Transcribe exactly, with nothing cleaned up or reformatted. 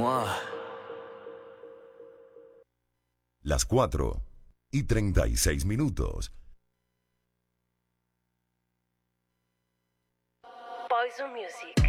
Las cuatro y treinta y seis minutos. Poison Music.